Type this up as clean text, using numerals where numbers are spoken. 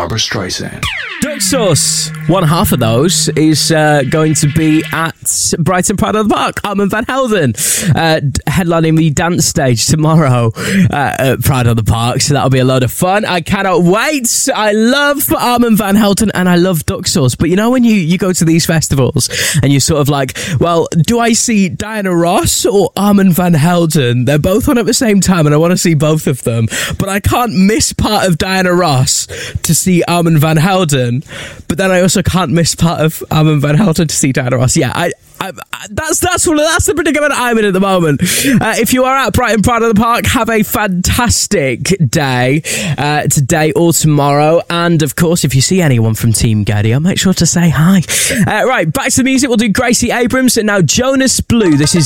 Barbara Streisand. Duck Sauce, one half of those, is going to be at Brighton Pride of the Park. Armand Van Helden headlining the dance stage tomorrow at Pride of the Park, so that'll be a load of fun. I cannot wait. I love Armand Van Helden and I love Duck Sauce, but you know when you go to these festivals and you're sort of like, well, do I see Diana Ross or Armand Van Helden? They're both on at the same time and I want to see both of them, but I can't miss part of Diana Ross to see Armand Van Helden. But then I also can't miss part of Armand Van Helden to see Diana Ross. Yeah, that's the predicament I'm in at the moment. If you are at Brighton Pride of the Park, have a fantastic day today or tomorrow. And of course, if you see anyone from Team Gadio, make sure to say hi. Right, back to the music. We'll do Gracie Abrams and now Jonas Blue. This is